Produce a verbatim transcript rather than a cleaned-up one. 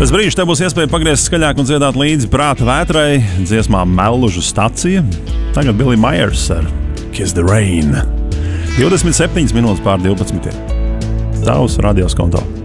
Pēc brīža te būs iespēja pagriezt skaļāk un dziedāt līdzi prāta vētrai dziesmā Mellužu stacija. Tagad Billy Myers ar Kiss the Rain. divdesmit septiņas minūtes pār divpadsmitiem. Tavs radios konto.